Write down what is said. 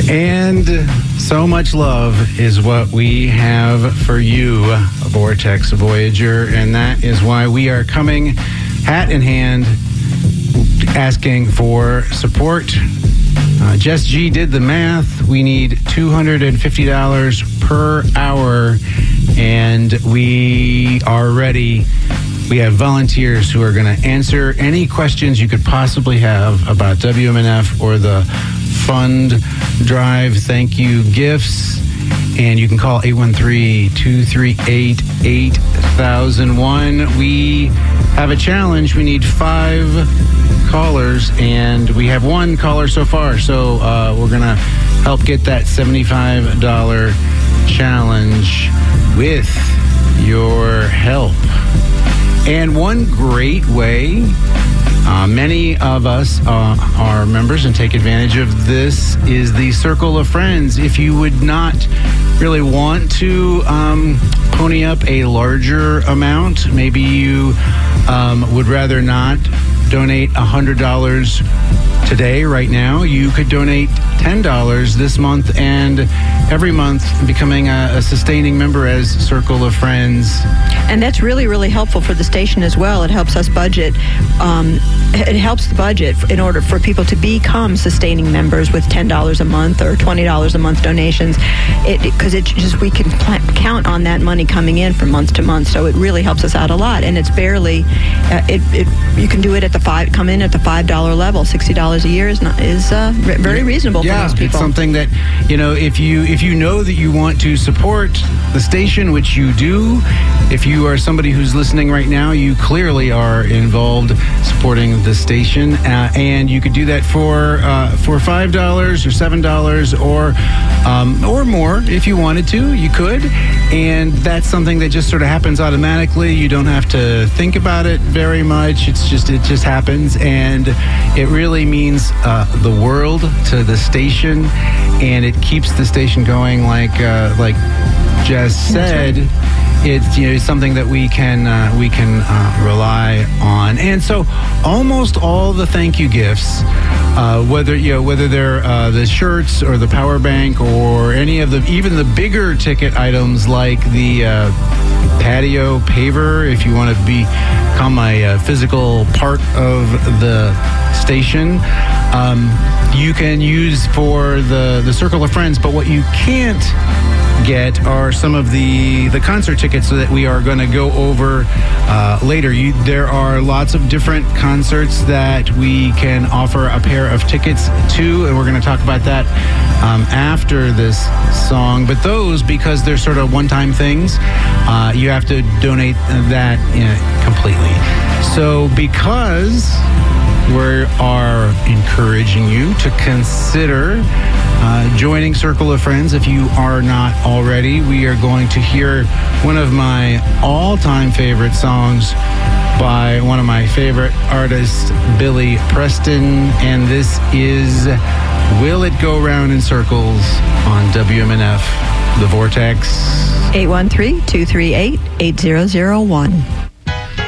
And so much love is what we have for you, Vortex Voyager, and that is why we are coming hat in hand asking for support. Jess G did the math. We need $250 per hour, and we are ready. We have volunteers who are going to answer any questions you could possibly have about WMNF or the fund drive thank you gifts. And you can call 813-238-8001. We have a challenge. We need 5 callers, and we have 1 caller so far. So we're going to help get that $75 challenge with your help. And one great way, many of us are members and take advantage of this, is the Circle of Friends. If you would not really want to pony up a larger amount, maybe you would rather not donate $100 today, right now, you could donate $10 this month and every month, becoming a sustaining member as Circle of Friends. And that's really, really helpful for the station as well. It helps us budget. It helps the budget in order for people to become sustaining members with $10 a month or $20 a month donations. Because we can count on that money coming in from month to month. So it really helps us out a lot. And it's barely. You can do it at come in at the $5 level. $60 a year is very reasonable for most people. It's something that, if you know that you want to support the station, which you do, if you are somebody who's listening right now, you clearly are involved supporting the station, and you could do that for $5 or $7 or more if you wanted to. You could, and that's something that just sort of happens automatically. You don't have to think about it very much. It just happens, and it really means the world to the station, and it keeps the station going. Like Jess said, it's something that we can rely on. And so almost all the thank you gifts, whether they're the shirts or the power bank or any of even the bigger ticket items like the patio paver, if you want to become a physical part of the station, you can use for the Circle of Friends. But what you can't get are some of the concert tickets that we are going to go over later. There are lots of different concerts that we can offer a pair of tickets to, and we're going to talk about that after this song. But those, because they're sort of one-time things, you have to donate that completely. So because we are encouraging you to consider joining Circle of Friends if you are not already, we are going to hear one of my all-time favorite songs by one of my favorite artists, Billy Preston, and this is Will It Go Round in Circles on WMNF, The Vortex. 813-238-8001.